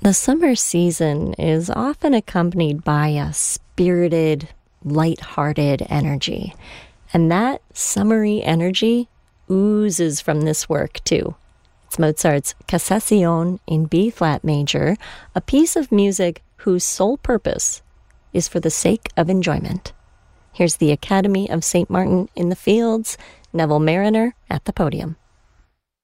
The summer season is often accompanied by a spirited, light-hearted energy. And that summery energy oozes from this work, too. It's Mozart's Cassation in B-flat major, a piece of music whose sole purpose is for the sake of enjoyment. Here's the Academy of St. Martin in the Fields, Neville Marriner at the podium.